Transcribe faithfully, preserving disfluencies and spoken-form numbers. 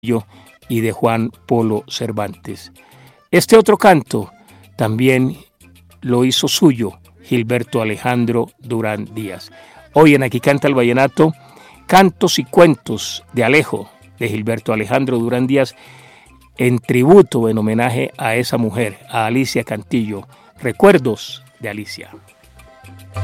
y de Juan Polo Cervantes. Este otro canto también lo hizo suyo Gilberto Alejandro Durán Díaz. Hoy en Aquí Canta el Vallenato, cantos y cuentos de Alejo de Gilberto Alejandro Durán Díaz, en tributo, en homenaje a esa mujer, a Alicia Cantillo. Recuerdos de Alicia.